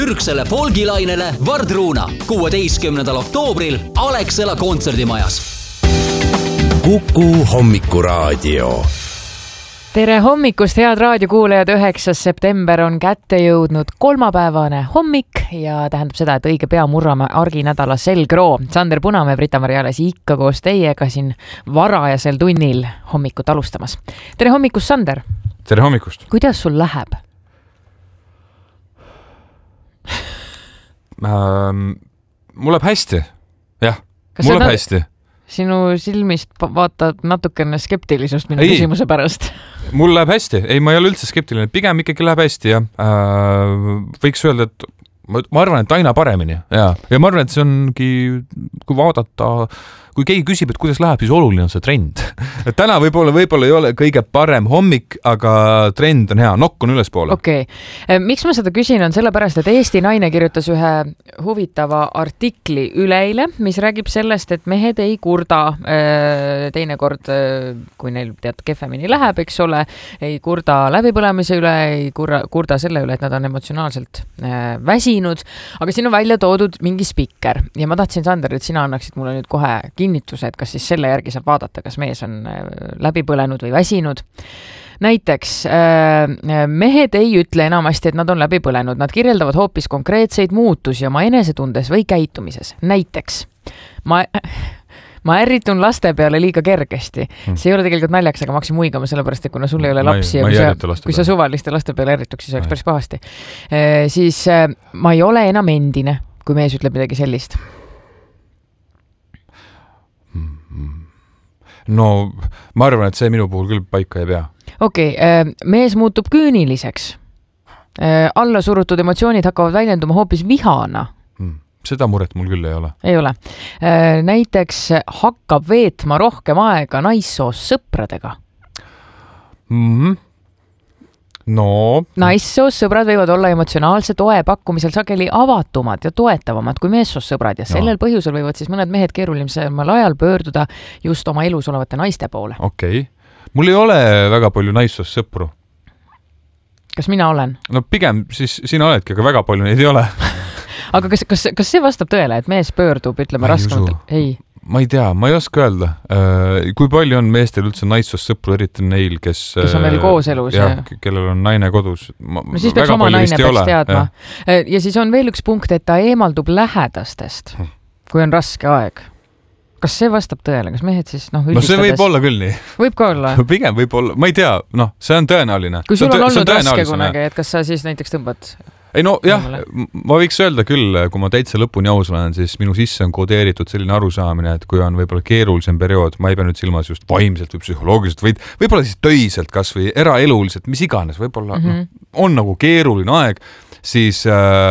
Ürgsele folgilainele Vardruuna 16. oktoobril Alexela kontserdimajas. Kuku hommikuraadio. Tere hommikust, head raadiokuulajad! 9. september on kätte jõudnud kolmapäevane hommik ja tähendab seda, et õige pea murrame arginädala selgroo. Sander Punamäe, Brita-Maria Ales ikka koos teiega siin varajasel tunnil hommikut alustamas. Tere hommikust, Sander! Tere hommikust! Kuidas sul läheb? Mul läheb hästi. Jah, mul läheb hästi. Sinu silmist vaatad natukene skeptilisust minu küsimuse pärast. Mul läheb hästi. Ei, ma ei ole üldse skeptiline. Pigem ikkagi läheb hästi ja võiks öelda, et ma arvan, et aina paremini. Ja ma arvan, et see ongi, kui vaadata, kui keegi küsib, et kuidas läheb, siis oluline on see trend. Et täna võib-olla ei ole kõige parem hommik, aga trend on hea. Nokk on ülespoole. Okei. Miks ma seda küsin on sellepärast, et Eesti naine kirjutas ühe huvitava artikli üleile, mis räägib sellest, et mehed ei kurda teinekord, kui neil tead kehvemini läheb, eks ole, ei kurda läbipõlemise üle, ei kurda selle üle, et nad on emotsionaalselt väsinud, aga siin on välja toodud mingi spikker ja ma tahtsin, Sander, et sina annaksid mulle nüüd kohe kinnituse, et kas siis selle järgi saab vaadata, kas mees on läbi põlenud või väsinud. Näiteks mehed ei ütle enamasti, et nad on läbi põlenud. Nad kirjeldavad hoopis konkreetseid muutusi oma enesetundes või käitumises. Näiteks ma ärritun laste peale liiga kergesti. See ei ole tegelikult naljaks, aga ma hakkasin muigama sellepärast, et kuna sul ei ole lapsi ja kui sa suvaliste laste peale ärrituks, siis oleks päris pahasti. Siis ma ei ole enam endine, kui mees ütleb midagi sellist. No, ma arvan, et see minu puhul küll paika ei pea. Okei, mees muutub küüniliseks. Alla surutud emotsioonid hakkavad väljenduma hoopis vihana. Seda muret mul küll ei ole. Ei ole. Näiteks hakkab veetma rohkem aega naissoos sõpradega. No. Naissoos sõbrad võivad olla emotsionaalse toe pakkumisel sageli avatumad ja toetavamad kui meessoos sõbrad ja sellel põhjusel võivad siis mõned mehed keerulisemal ajal pöörduda just oma elus olevate naiste poole. Okei. Mul ei ole väga palju naissoos sõpru. Kas mina olen? No pigem siis sina oledki, aga väga palju neid ei ole. Aga kas see vastab tõele, et mees pöördub, ütleme raskemalt? Ei. Ma ei tea, ma ei oska öelda. Kui palju on meestel üldse naissoos sõpru, eriti neil, kes on veel koos elus. Ja kellel on naine kodus. No siis peaks oma naine peaks teadma. Ja siis on veel üks punkt, et ta eemaldub lähedastest, kui on raske aeg. Kas see vastab tõele? Kas mehed siis üldistades? No see võib olla küll nii. Võib ka olla. Pigem võib olla. Ma ei tea, see on tõenäoline. Kui sul on olnud raske kunagi, et kas sa siis näiteks tõmbad? Ei no jah, ma võiks öelda küll, kui ma täitsa lõpuni aus olen, siis minu sisse on kodeeritud selline arusaamine, et kui on võib-olla keerulisem periood, ma ei pea nüüd silmas just vaimselt või psühholoogiliselt, või võib-olla siis töiselt kas või eraeluliselt, mis iganes, võib-olla on nagu keeruline aeg, siis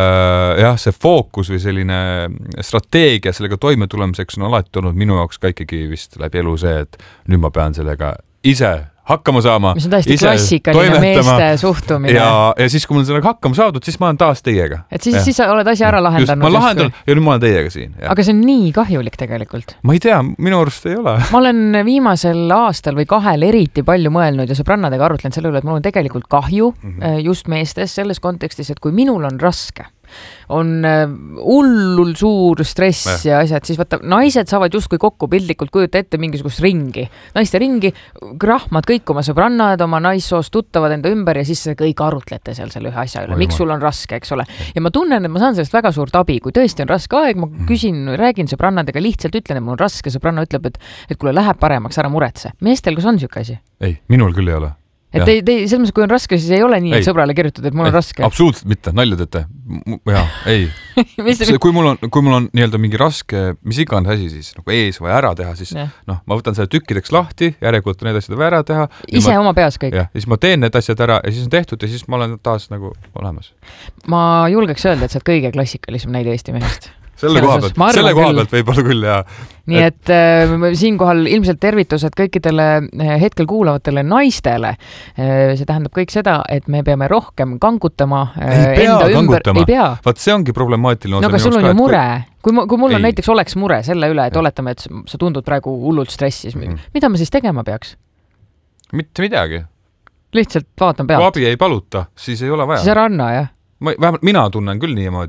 see fookus või selline strateegia sellega toime tulemiseks on alati olnud minu jaoks ka ikkagi vist läbi elu see, et nüüd ma pean sellega ise hakkama saama. Mis on täiesti klassikaline meeste suhtumine. Ja siis, kui mul sellega hakkama saadud, siis ma olen taas teiega. Et siis sa oled asja ära lahendanud. Just, ma lahendan ja nüüd ma olen teiega siin. Ja. Aga see on nii kahjulik tegelikult. Ma ei tea, minu arust ei ole. Ma olen viimasel aastal või 2 eriti palju mõelnud ja sõbrannadega arutlen selle üle, et mul on tegelikult kahju just meestes selles kontekstis, et kui minul on raske, on hullul suur stress ja asjad, siis vaata, naised saavad justkui kokku piltlikult kujuta ette mingisugust ringi. Naiste ringi, rahmad kõik oma sõbrannad, oma naissoost tuttavad enda ümber ja siis kõik arutlete seal selle ühe asja üle. Miks sul on raske, eks ole? Ja ma tunnen, et ma saan sellest väga suurt abi. Kui tõesti on raske aeg, ma räägin sõbrannadega, lihtsalt ütlen, et mul on raske, sõbranna ütleb, et kuule läheb paremaks, ära muretse. Meestel, kas on siuke asi? Ei, minul küll ei ole. Et selles mõttes, kui on raske, siis ei ole nii, et sõbrale kirjutada, et mul on raske. Absoluutselt mitte, nalja teete. Ei. Kui mul on nii-öelda mingi raske, mis iganes asi siis nagu ees või ära teha, siis ma võtan selle tükkideks lahti, järelikult need asjad ära teha. Ise oma peas kõik. Ja siis ma teen need asjad ära ja siis on tehtud ja siis ma olen taas nagu olemas. Ma julgeks öelda, et sa oled kõige klassikalisem näide Eesti mehest. Selle koha pealt võib-olla küll, ja. Nii et siinkohal ilmselt tervitused kõikidele hetkel kuulavatele naistele. See tähendab kõik seda, et me peame rohkem kangutama enda ümber. Ei pea. Vaat see ongi problemaatiline. No aga sul on ju mure. Kui mul on näiteks oleks mure selle üle, et oletame, et sa tundud praegu hullult stressis. Mida ma siis tegema peaks? Mitte midagi. Lihtsalt vaatan pealt. Kui abi ei paluta, siis ei ole vaja. Siis ära anna, jah? vähemalt mina tunnen küll niimoodi,